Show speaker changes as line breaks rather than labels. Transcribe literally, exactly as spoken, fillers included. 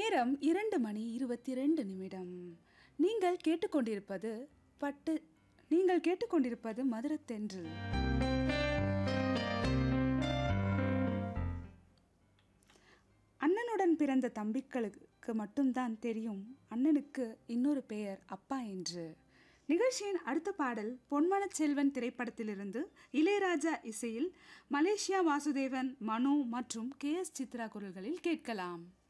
நேரம் இரண்டு மணி இருபத்தி ரெண்டு நிமிடம். நீங்கள் கேட்டுக்கொண்டிருப்பது பட்டு நீங்கள் கேட்டுக்கொண்டிருப்பது மதுரத்தென்று. அண்ணனுடன் பிறந்த தம்பிகளுக்கு மட்டும்தான் தெரியும் அண்ணனுக்கு இன்னொரு பெயர் அப்பா என்று. நிகழ்ச்சியின் அடுத்த பாடல் பொன்மனச் செல்வன் திரைப்படத்திலிருந்து இளையராஜா இசையில் மலேசியா வாசுதேவன், மனு மற்றும் கே எஸ் சித்ரா குரல்களில் கேட்கலாம்.